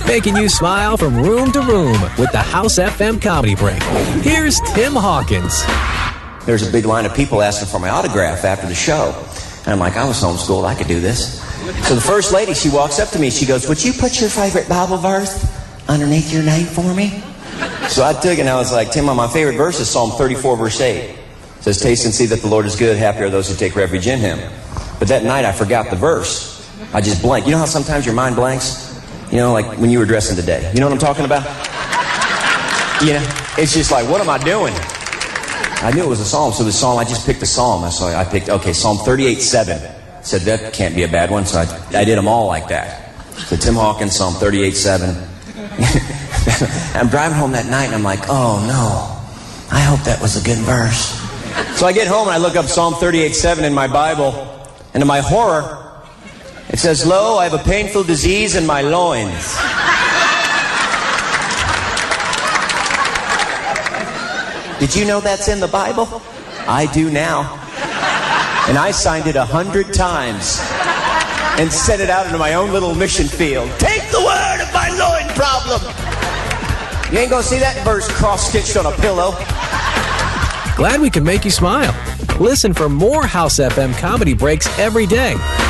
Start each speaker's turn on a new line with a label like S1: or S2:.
S1: making you smile from room to room with the House FM Comedy Break. Here's Tim Hawkins.
S2: There's a big line of people asking for my autograph after the show. And I'm like, I was homeschooled, I could do this. So the first lady, she walks up to me, she goes, would you put your favorite Bible verse underneath your name for me? So I took it and I was like, Tim, my favorite verse is Psalm 34, verse 8. It says, taste and see that the Lord is good, happy are those who take refuge in him. But that night I forgot the verse. I just blanked. You know how sometimes your mind blanks? You know, like when you were dressing today. You know what I'm talking about? You know, it's just like, what am I doing? I knew it was a psalm, so the psalm, I just picked a psalm. So I picked, okay, Psalm 38:7. Said that can't be a bad one, so I did them all like that. So Tim Hawkins, Psalm 38:7. I'm driving home that night and I'm like, oh no, I hope that was a good verse. So I get home and I look up Psalm 38:7 in my Bible, and to my horror, it says, lo, I have a painful disease in my loins. Did you know that's in the Bible? I do now. And I signed it 100 times and sent it out into my own little mission field. Take the word of my loin problem. You ain't gonna see that verse cross-stitched on a pillow.
S1: Glad we could make you smile. Listen for more House FM Comedy Breaks every day